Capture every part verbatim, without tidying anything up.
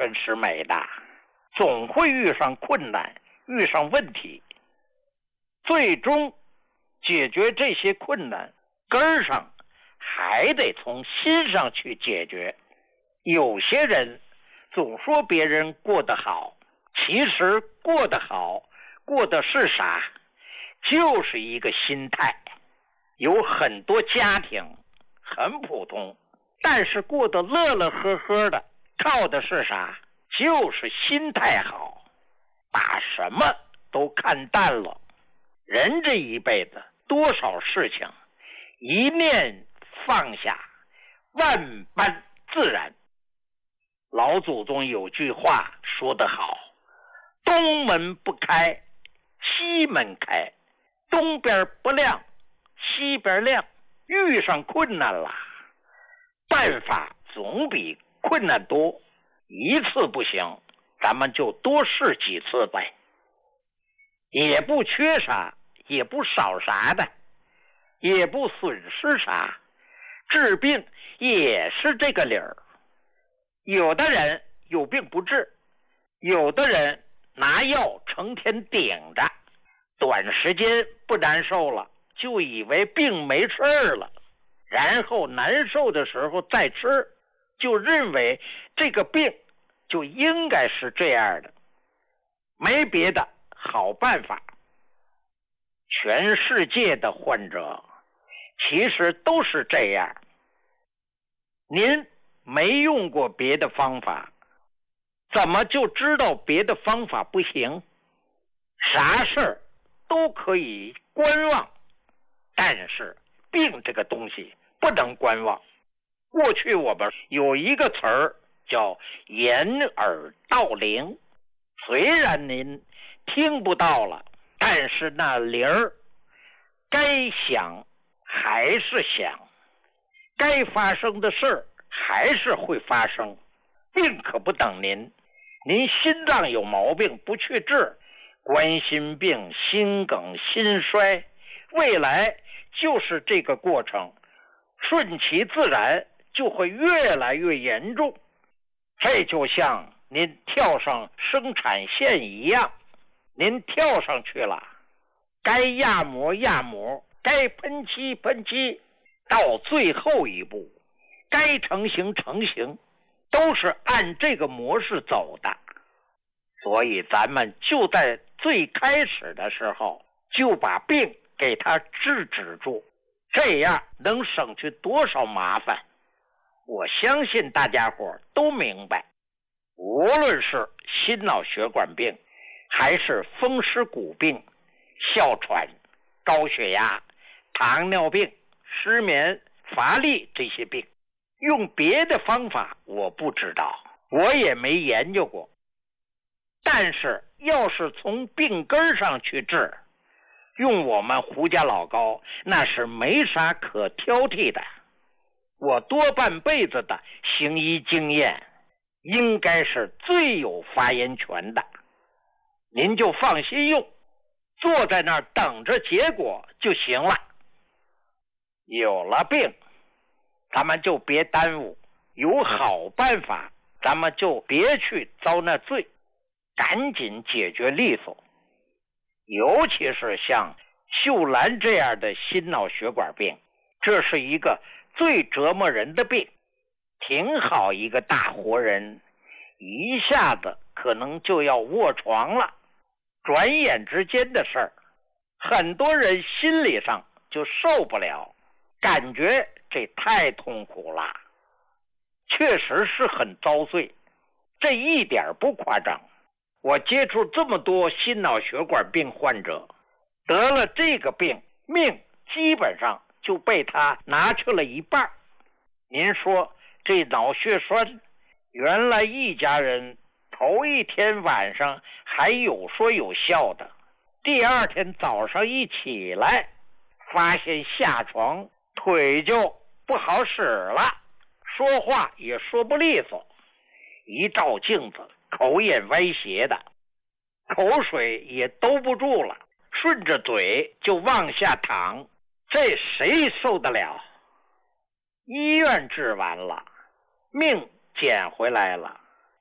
分是美的，总会遇上困难，遇上问题。最终解决这些困难，根儿上还得从心上去解决。有些人总说别人过得好，其实过得好，过的是啥？就是一个心态。有很多家庭很普通，但是过得乐乐呵呵的，靠的是啥？就是心态好，把什么都看淡了。人这一辈子多少事情，一念放下，万般自然。老祖宗有句话说得好，东门不开，西门开，东边不亮，西边亮。遇上困难了，办法总比困难多，一次不行，咱们就多试几次呗。也不缺啥，也不少啥的，也不损失啥，治病也是这个理儿。有的人有病不治，有的人拿药成天顶着，短时间不难受了，就以为病没事了，然后难受的时候再吃，就认为这个病就应该是这样的，没别的好办法。全世界的患者其实都是这样。您没用过别的方法，怎么就知道别的方法不行？啥事儿都可以观望，但是病这个东西不能观望。过去我们有一个词儿叫掩耳盗铃，虽然您听不到了，但是那铃儿该响还是响，该发生的事儿还是会发生。病可不等您，您心脏有毛病不去治，冠心病、心梗、心衰，未来就是这个过程，顺其自然就会越来越严重。这就像您跳上生产线一样，您跳上去了，该压模压模，该喷漆喷漆，到最后一步该成型成型，都是按这个模式走的。所以咱们就在最开始的时候就把病给它制止住，这样能省去多少麻烦。我相信大家伙都明白，无论是心脑血管病，还是风湿骨病、哮喘、高血压、糖尿病、失眠、乏力这些病，用别的方法我不知道，我也没研究过。但是要是从病根上去治，用我们胡家老高那是没啥可挑剔的。我多半辈子的行医经验，应该是最有发言权的。您就放心用，坐在那儿等着结果就行了。有了病，咱们就别耽误，有好办法，咱们就别去遭那罪，赶紧解决利索。尤其是像秀兰这样的心脑血管病，这是一个最折磨人的病。挺好一个大活人，一下子可能就要卧床了，转眼之间的事儿，很多人心理上就受不了，感觉这太痛苦了，确实是很遭罪，这一点不夸张。我接触这么多心脑血管病患者，得了这个病，命基本上就被他拿去了一半。您说这脑血栓，原来一家人头一天晚上还有说有笑的，第二天早上一起来，发现下床腿就不好使了，说话也说不利索，一照镜子口眼歪斜的，口水也兜不住了，顺着嘴就往下淌，这谁受得了？医院治完了，命捡回来了，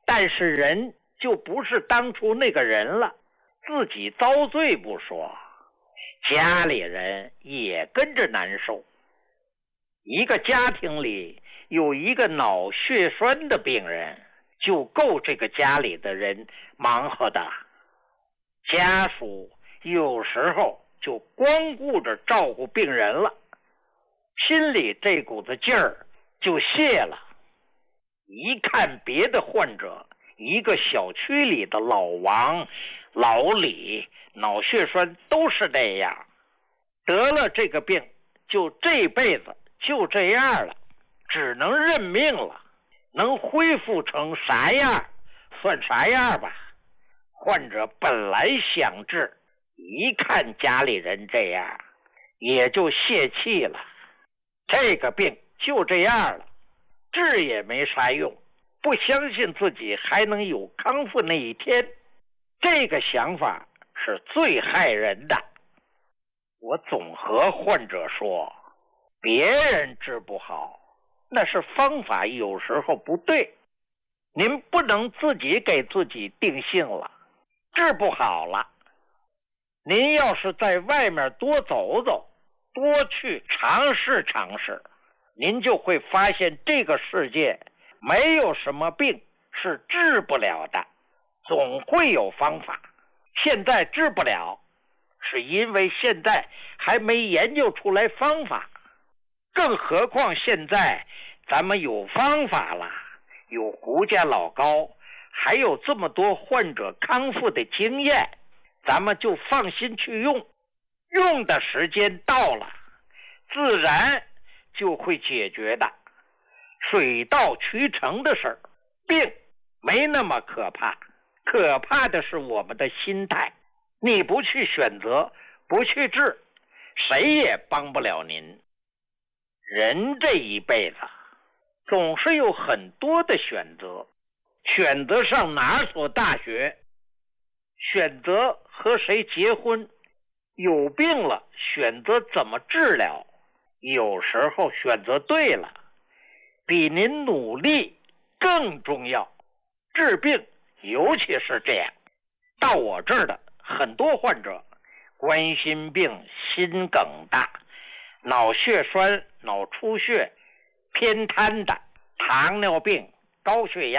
但是人就不是当初那个人了，自己遭罪不说，家里人也跟着难受。一个家庭里有一个脑血栓的病人，就够这个家里的人忙活的。家属有时候就光顾着照顾病人了，心里这股子劲儿就泄了。一看别的患者，一个小区里的老王、老李脑血栓都是那样，得了这个病就这辈子就这样了，只能认命了，能恢复成啥样算啥样吧。患者本来想治，一看家里人这样，也就泄气了。这个病就这样了，治也没啥用，不相信自己还能有康复那一天，这个想法是最害人的。我总和患者说，别人治不好，那是方法有时候不对，您不能自己给自己定性了。治不好了，您要是在外面多走走，多去尝试尝试，您就会发现这个世界没有什么病是治不了的，总会有方法。现在治不了，是因为现在还没研究出来方法，更何况现在咱们有方法了，有胡家老高，还有这么多患者康复的经验，咱们就放心去用，用的时间到了，自然就会解决的，水到渠成的事儿。病没那么可怕，可怕的是我们的心态。你不去选择，不去治，谁也帮不了您。人这一辈子总是有很多的选择，选择上哪所大学，选择和谁结婚，有病了选择怎么治疗，有时候选择对了，比您努力更重要。治病尤其是这样，到我这儿的很多患者，冠心病、心梗的、脑血栓、脑出血、偏瘫的、糖尿病、高血压